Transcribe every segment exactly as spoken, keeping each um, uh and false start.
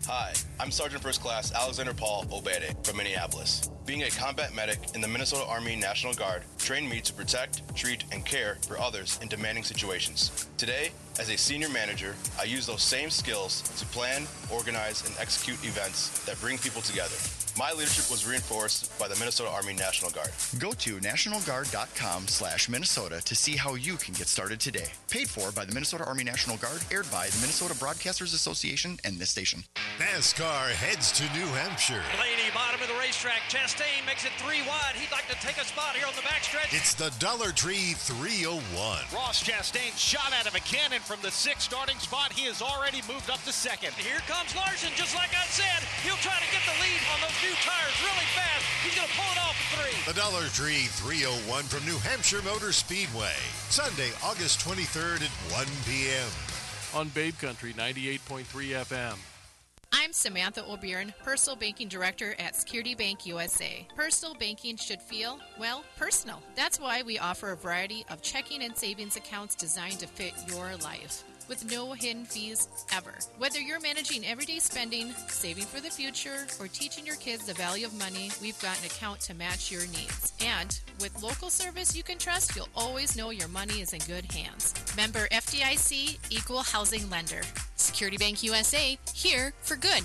Hi, I'm Sergeant First Class Alexander Paul Obede from Minneapolis. Being a combat medic in the Minnesota Army National Guard trained me to protect, treat, and care for others in demanding situations. Today, as a senior manager, I use those same skills to plan, organize, and execute events that bring people together. My leadership was reinforced by the Minnesota Army National Guard. Go to nationalguard.com slash Minnesota to see how you can get started today. Paid for by the Minnesota Army National Guard, aired by the Minnesota Broadcasters Association and this station. NASCAR heads to New Hampshire. Blaney, bottom of the racetrack. Chastain makes it three wide. He'd like to take a spot here on the backstretch. It's the Dollar Tree three oh one. Ross Chastain shot out of a cannon from the sixth starting spot. He has already moved up to second. Here comes Larson, just like I said. He'll try to get the lead on those new tires really fast. He's going to pull it off at three. The Dollar Tree three oh one from New Hampshire Motor Speedway. Sunday, August twenty-third at one p.m. On Babe Country ninety-eight point three F M. I'm Samantha O'Byrne, Personal Banking Director at Security Bank U S A. Personal banking should feel, well, personal. That's why we offer a variety of checking and savings accounts designed to fit your life, with no hidden fees ever. Whether you're managing everyday spending, saving for the future, or teaching your kids the value of money, we've got an account to match your needs. And with local service you can trust, you'll always know your money is in good hands. Member F D I C, Equal Housing Lender. Security Bank U S A, here for good.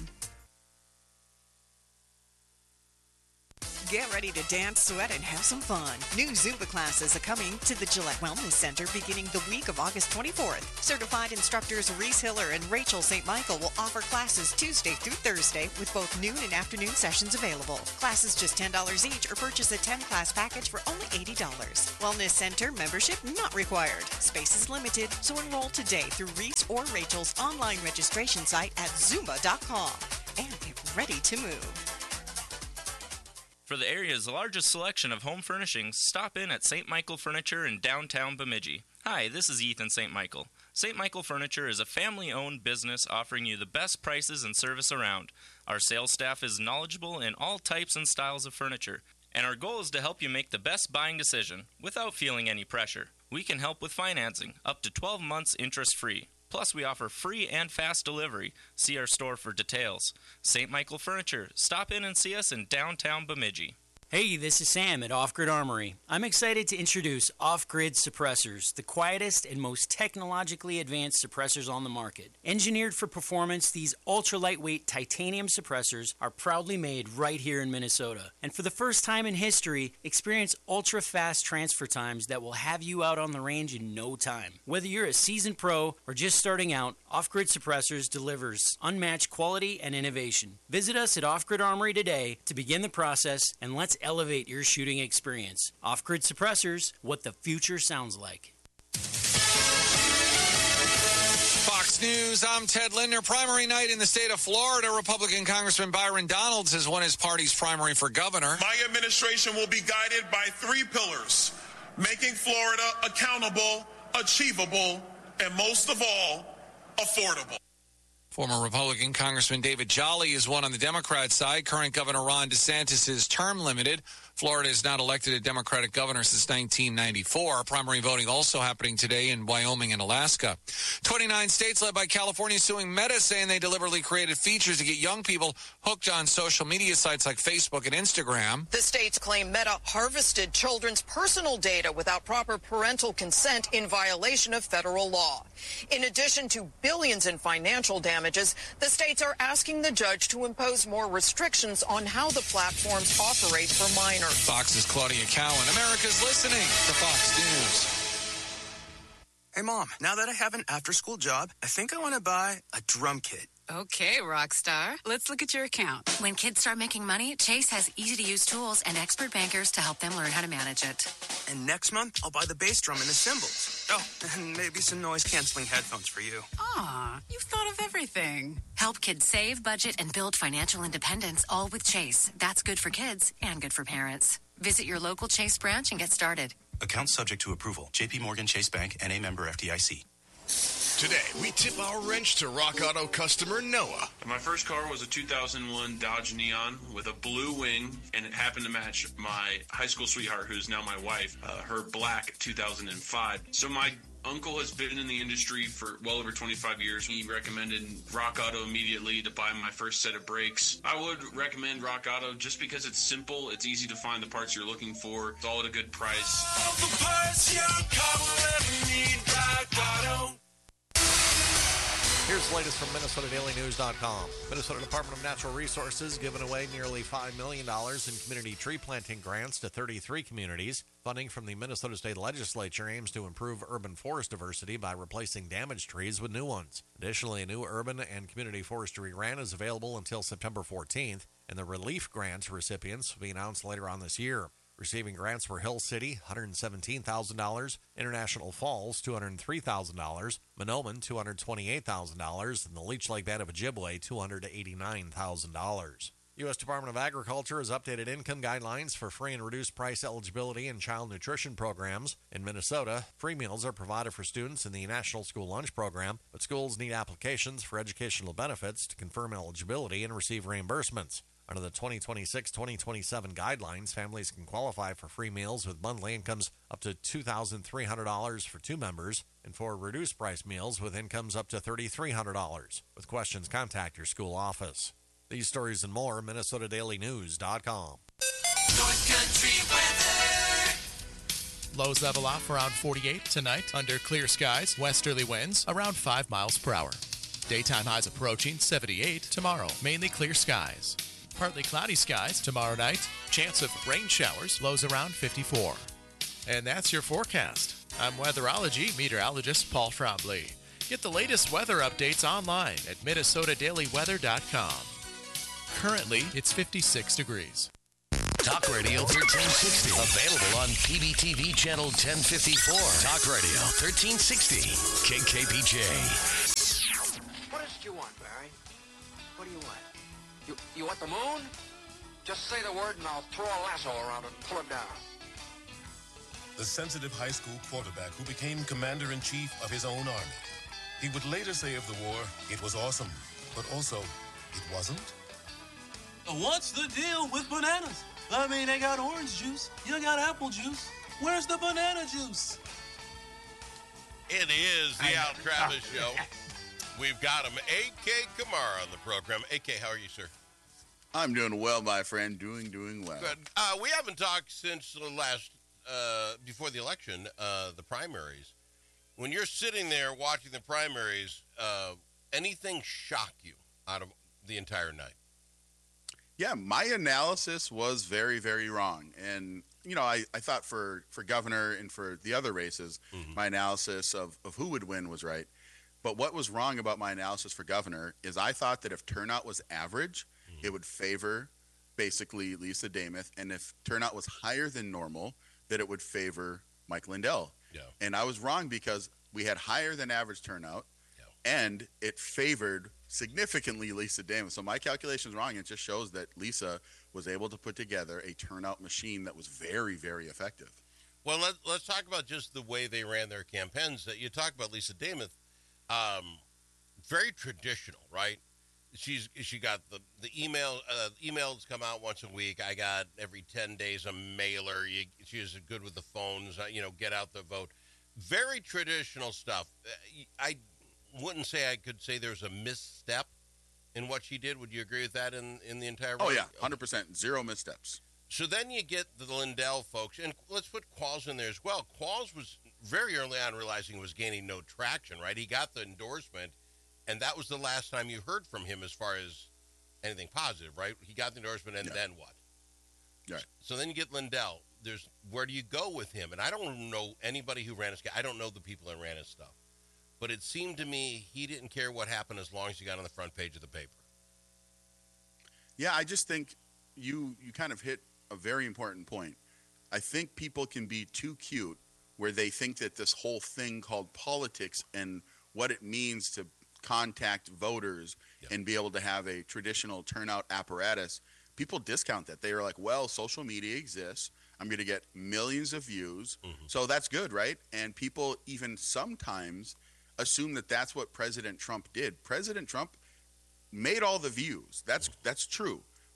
Get ready to dance, sweat, and have some fun. New Zumba classes are coming to the Gillette Wellness Center beginning the week of August twenty-fourth. Certified instructors Reese Hiller and Rachel Saint Michael will offer classes Tuesday through Thursday with both noon and afternoon sessions available. Classes just ten dollars each, or purchase a ten-class package for only eighty dollars. Wellness Center membership not required. Space is limited, so enroll today through Reese or Rachel's online registration site at zumba dot com and get ready to move. For the area's largest selection of home furnishings, stop in at Saint Michael Furniture in downtown Bemidji. Hi, this is Ethan Saint Michael. Saint Michael Furniture is a family-owned business offering you the best prices and service around. Our sales staff is knowledgeable in all types and styles of furniture, and our goal is to help you make the best buying decision without feeling any pressure. We can help with financing, up to twelve months interest-free. Plus, we offer free and fast delivery. See our store for details. Saint Michael Furniture. Stop in and see us in downtown Bemidji. Hey, this is Sam at Off Grid Armory. I'm excited to introduce Off Grid Suppressors, the quietest and most technologically advanced suppressors on the market. Engineered for performance, these ultra-lightweight titanium suppressors are proudly made right here in Minnesota. And for the first time in history, experience ultra-fast transfer times that will have you out on the range in no time. Whether you're a seasoned pro or just starting out, Off Grid Suppressors delivers unmatched quality and innovation. Visit us at Off Grid Armory today to begin the process, and let's elevate your shooting experience. Off-Grid Suppressors, what the future sounds like. Fox News, I'm Ted Linder. Primary night in the state of Florida. Republican Congressman Byron Donalds has won his party's primary for governor. My administration will be guided by three pillars: making Florida accountable, achievable, and most of all, affordable. Former Republican Congressman David Jolly is one on the Democrat side. Current Governor Ron DeSantis is term limited. Florida has not elected a Democratic governor since nineteen ninety-four. Primary voting also happening today in Wyoming and Alaska. twenty-nine states led by California suing Meta, saying they deliberately created features to get young people hooked on social media sites like Facebook and Instagram. The states claim Meta harvested children's personal data without proper parental consent in violation of federal law. In addition to billions in financial damages, the states are asking the judge to impose more restrictions on how the platforms operate for minors. Fox's Claudia Cowan. America's listening to Fox News. Hey, Mom, now that I have an after-school job, I think I want to buy a drum kit. Okay, Rockstar. Let's look at your account. When kids start making money, Chase has easy-to-use tools and expert bankers to help them learn how to manage it. And next month, I'll buy the bass drum and the cymbals. Oh, and maybe some noise-canceling headphones for you. Aw, you've thought of everything. Help kids save, budget, and build financial independence, all with Chase. That's good for kids and good for parents. Visit your local Chase branch and get started. Account subject to approval. J P Morgan Chase Bank, N A member F D I C. Today, we tip our wrench to Rock Auto customer Noah. My first car was a two thousand one Dodge Neon with a blue wing, and it happened to match my high school sweetheart, who's now my wife, uh, her black two thousand five. So my Uncle has been in the industry for well over twenty-five years. He recommended Rock Auto immediately to buy my first set of brakes. I would recommend Rock Auto just because it's simple, it's easy to find the parts you're looking for, it's all at a good price. All the parts your car will ever need, Rock Auto. Here's the latest from Minnesota Daily News dot com. Minnesota Department of Natural Resources giving away nearly five million dollars in community tree planting grants to thirty-three communities. Funding from the Minnesota State Legislature aims to improve urban forest diversity by replacing damaged trees with new ones. Additionally, a new urban and community forestry grant is available until September fourteenth, and the relief grant recipients will be announced later on this year. Receiving grants were Hill City, one hundred seventeen thousand dollars, International Falls, two hundred three thousand dollars, Mahnomen, two hundred twenty-eight thousand dollars, and the Leech Lake Band of Ojibwe, two hundred eighty-nine thousand dollars. U S Department of Agriculture has updated income guidelines for free and reduced price eligibility in child nutrition programs. In Minnesota, free meals are provided for students in the National School Lunch Program, but schools need applications for educational benefits to confirm eligibility and receive reimbursements. Under the twenty twenty-six twenty twenty-seven guidelines, families can qualify for free meals with monthly incomes up to two thousand three hundred dollars for two members and for reduced price meals with incomes up to three thousand three hundred dollars. With questions, contact your school office. These stories and more, Minnesota Daily News dot com. North Country weather. Lows level off around forty-eight tonight under clear skies. Westerly winds around five miles per hour. Daytime highs approaching seventy-eight tomorrow. Mainly clear skies. Partly cloudy skies tomorrow night. Chance of rain showers. Lows around fifty-four. And that's your forecast. I'm weatherology meteorologist Paul Trombley. Get the latest weather updates online at Minnesota Daily Weather dot com. Currently, it's fifty-six degrees. Talk Radio thirteen sixty. Available on P B T V Channel ten fifty-four. Talk Radio thirteen sixty. K K P J. What is it you want, Barry? What do you want? You, you want the moon? Just say the word and I'll throw a lasso around it and pull it down. The sensitive high school quarterback who became commander-in-chief of his own army. He would later say of the war, it was awesome, but also, it wasn't. What's the deal with bananas? I mean, they got orange juice, you got apple juice. Where's the banana juice? It is the Al Travis Show. We've got him, A K Kamara, on the program. A K, how are you, sir? I'm doing well, my friend. Doing, doing well. Good. Uh, we haven't talked since the last, uh, before the election, uh, the primaries. When you're sitting there watching the primaries, uh, anything shock you out of the entire night? Yeah, my analysis was very, very wrong. And, you know, I, I thought for, for governor and for the other races, mm-hmm. my analysis of, of who would win was right. But what was wrong about my analysis for governor is I thought that if turnout was average, mm-hmm. it would favor basically Lisa Demuth. And if turnout was higher than normal, that it would favor Mike Lindell. Yeah. And I was wrong because we had higher than average turnout, yeah. and it favored significantly Lisa Demuth. So my calculation is wrong. It just shows that Lisa was able to put together a turnout machine that was very, very effective. Well, let, let's talk about just the way they ran their campaigns. You talk about Lisa Demuth, um, very traditional, right? She's she got the the email uh, emails come out once a week. I got every ten days a mailer. You, she's good with the phones. Uh, you know, get out the vote. Very traditional stuff. I wouldn't say I could say there's a misstep in what she did. Would you agree with that in, in the entire Oh, yeah, one hundred percent. Zero missteps. So then you get the Lindell folks, and let's put Qualls in there as well. Qualls was very early on realizing he was gaining no traction, right? He got the endorsement, and that was the last time you heard from him as far as anything positive, right? He got the endorsement, and yeah. then what? Right. So then you get Lindell. There's where do you go with him? And I don't know anybody who ran his I don't know the people that ran his stuff. But it seemed to me he didn't care what happened as long as he got on the front page of the paper. Yeah, I just think you you kind of hit a very important point. I think people can be too cute where they think that this whole thing called politics and what it means to contact voters yep. and be able to have a traditional turnout apparatus, people discount that. They are like, well, social media exists. I'm going to get millions of views. Mm-hmm. So that's good, right? And people even sometimes assume that that's what President Trump did. President Trump made all the views. That's mm-hmm. that's true.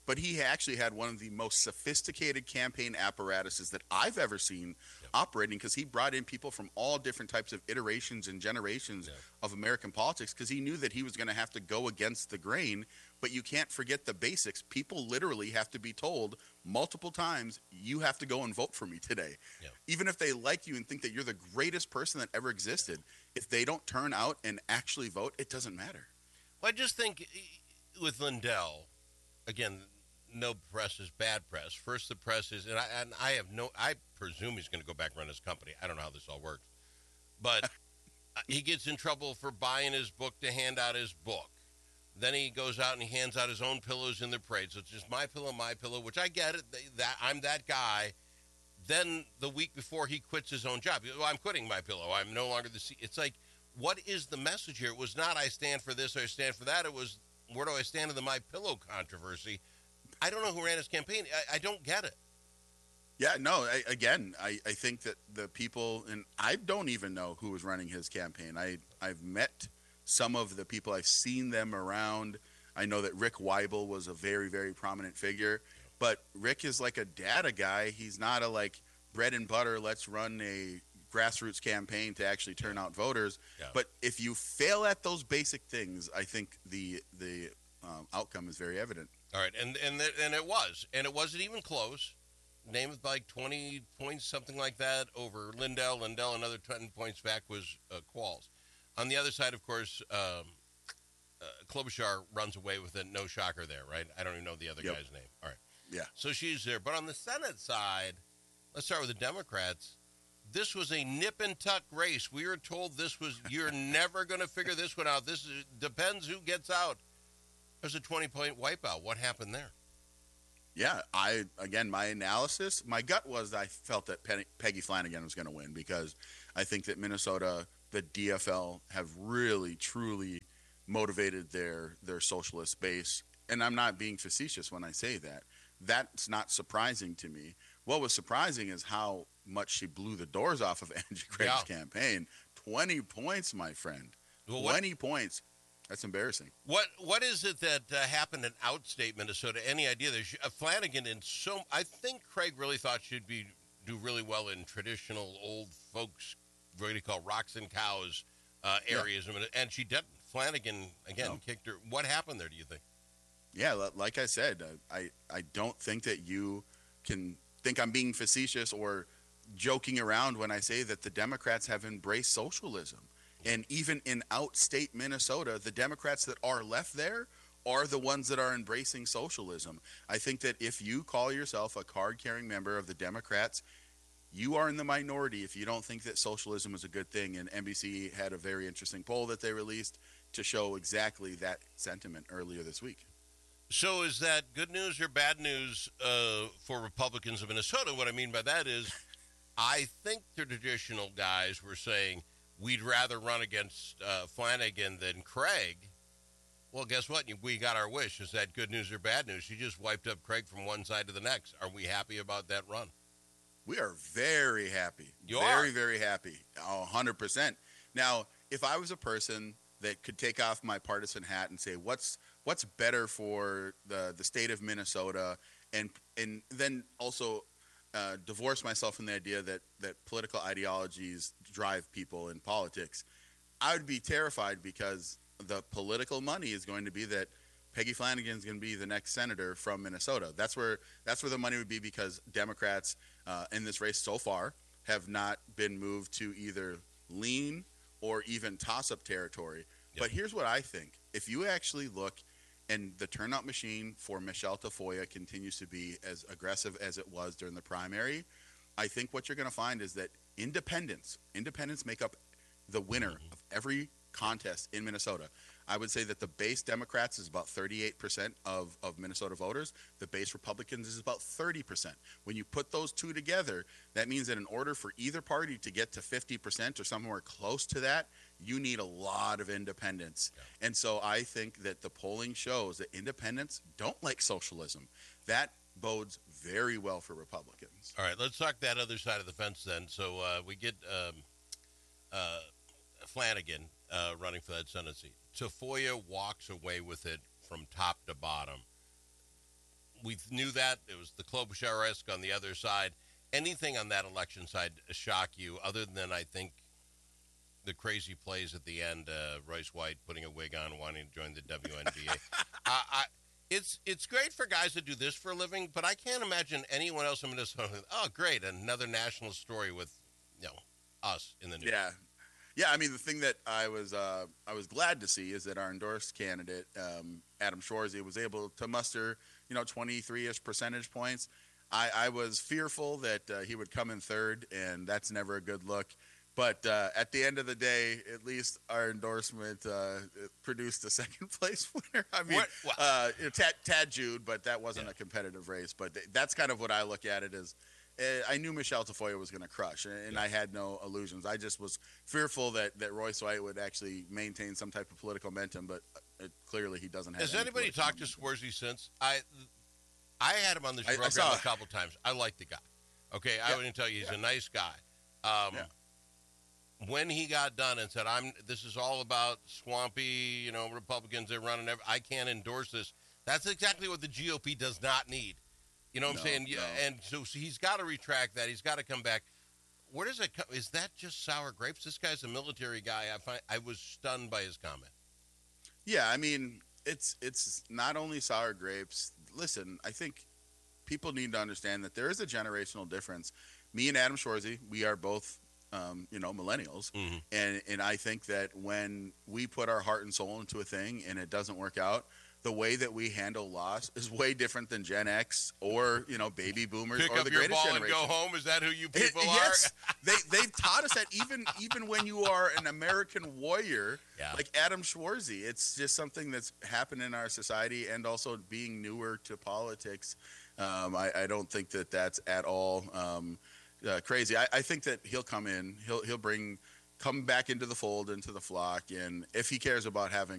but he actually had one of the most sophisticated campaign apparatuses that I've ever seen yep. operating, because he brought in people from all different types of iterations and generations yep. of American politics, because he knew that he was going to have to go against the grain. But you can't forget the basics. People literally have to be told multiple times, you have to go and vote for me today. Yep. Even if they like you and think that you're the greatest person that ever existed, if they don't turn out and actually vote, it doesn't matter. Well, I just think with Lindell, again, no press is bad press. First, the press is, and I, and I have no, I presume he's going to go back and run his company. I don't know how this all works. But he gets in trouble for buying his book to hand out his book. Then he goes out and he hands out his own pillows in the parade. So it's just my pillow, my pillow, which I get it. That I'm that guy. Then the week before he quits his own job, well, I'm quitting my pillow. I'm no longer the C. It's like, what is the message here? It was not I stand for this or I stand for that. It was, where do I stand in the my pillow controversy? I don't know who ran his campaign. I, I don't get it. Yeah, no, I, again, I, I think that the people, and I don't even know who was running his campaign. I, I've met some of the people. I've seen them around. I know that Rick Weibel was a very, very prominent figure. But Rick is like a data guy. He's not a, like, bread and butter, let's run a grassroots campaign to actually turn out voters. Yeah. But if you fail at those basic things, I think the the um, outcome is very evident. All right, and and the, and it was, and it wasn't even close. Name of like twenty points, something like that, over Lindell. Lindell, another ten points back was uh, Qualls. On the other side, of course, um, uh, Klobuchar runs away with it. No shocker there, right? I don't even know the other yep. guy's name. All right. Yeah. So she's there. But on the Senate side, let's start with the Democrats. This was a nip and tuck race. We were told this was, you're never going to figure this one out. This is, depends who gets out. There's a twenty-point wipeout. What happened there? Yeah, I again, my analysis, my gut was I felt that Pe- Peggy Flanagan was going to win, because I think that Minnesota, the D F L, have really, truly motivated their their socialist base. And I'm not being facetious when I say that. That's not surprising to me. What was surprising is how much she blew the doors off of Andrew Craig's yeah. campaign. twenty points, my friend. Well, twenty what? points. That's embarrassing. What What is it that uh, happened in outstate Minnesota? Any idea? There's uh, Flanagan in so. I think Craig really thought she'd be do really well in traditional old folks, what do you call rocks and cows uh, areas, yeah. and she didn't. Flanagan again no. kicked her. What happened there? Do you think? Yeah, like I said, I I don't think that you can think I'm being facetious or joking around when I say that the Democrats have embraced socialism. And even in outstate Minnesota, the Democrats that are left there are the ones that are embracing socialism. I think that if you call yourself a card-carrying member of the Democrats, you are in the minority if you don't think that socialism is a good thing. And N B C had a very interesting poll that they released to show exactly that sentiment earlier this week. So is that good news or bad news uh, for Republicans of Minnesota? What I mean by that is I think the traditional guys were saying, we'd rather run against uh, Flanagan than Craig. Well, guess what? We got our wish. Is that good news or bad news? She just wiped up Craig from one side to the next. Are we happy about that run? We are very happy. You very, are? very happy. Oh, one hundred percent. Now, if I was a person that could take off my partisan hat and say, what's what's better for the, the state of Minnesota, and and then also Uh, divorce myself from the idea that, that political ideologies drive people in politics, I would be terrified, because the political money is going to be that Peggy Flanagan is going to be the next senator from Minnesota. That's where that's where the money would be, because Democrats uh, in this race so far have not been moved to either lean or even toss-up territory. Yep. But here's what I think. If you actually look, and the turnout machine for Michelle Tafoya continues to be as aggressive as it was during the primary, I think what you're going to find is that independents, independents make up the winner mm-hmm. of every contest in Minnesota. I would say that the base Democrats is about thirty-eight percent of, of Minnesota voters. The base Republicans is about thirty percent. When you put those two together, that means that in order for either party to get to fifty percent or somewhere close to that, you need a lot of independents. Yeah. And so I think that the polling shows that independents don't like socialism. That bodes very well for Republicans. All right, let's talk that other side of the fence then. So uh, we get um, uh, Flanagan uh, running for that Senate seat. Tafoya walks away with it from top to bottom. we knew that. It was the Klobuchar-esque on the other side. Anything on that election side shock you, other than, I think, the crazy plays at the end, uh, Royce White putting a wig on, wanting to join the W N B A. uh, I, it's it's great for guys that do this for a living, but I can't imagine anyone else in Minnesota. Oh, great, another national story with, you know, us in the news. Yeah, yeah. I mean, the thing that I was uh, I was glad to see is that our endorsed candidate, um, Adam Schwarzy, was able to muster, you know, twenty-three-ish percentage points. I, I was fearful that uh, he would come in third, and that's never a good look. But uh, at the end of the day, at least our endorsement uh, produced a second place winner. I mean, What- what- uh, you know, Tad, Tad Jude, but that wasn't Yeah. a competitive race. But th- that's kind of what I look at it as. Uh, I knew Michelle Tafoya was going to crush, and, and Yeah. I had no illusions. I just was fearful that, that Royce White would actually maintain some type of political momentum, but uh, clearly he doesn't have Has any anybody political talked to momentum. Swarzy since? I I had him on the I- I program saw- a couple times. I like the guy. Okay, I Yeah. wouldn't tell you he's Yeah. a nice guy. Um, Yeah. When he got done and said, "I'm this is all about swampy, you know, Republicans they're running. Every, I can't endorse this." That's exactly what the G O P does not need. You know what No, I'm saying? Yeah, no. and so, so he's got to retract that. He's got to come back. Where does it come? Is that just sour grapes? This guy's a military guy. I find I was stunned by his comment. Yeah, I mean, it's it's not only sour grapes. Listen, I think people need to understand that there is a generational difference. Me and Adam Schwarzy, we are both, um, you know, millennials, Mm-hmm. and and I think that when we put our heart and soul into a thing and it doesn't work out, the way that we handle loss is way different than Gen X or, you know, baby boomers Pick or up the your greatest ball generation. and go home. Is that who you It- people are? yes, they they've taught us that even even when you are an American warrior, Yeah. like Adam Schwarzy, it's just something that's happened in our society, and also being newer to politics. Um, I, I don't think that that's at all um, uh, crazy. I, I think that he'll come in, he'll he'll bring come back into the fold, into the flock, and if he cares about having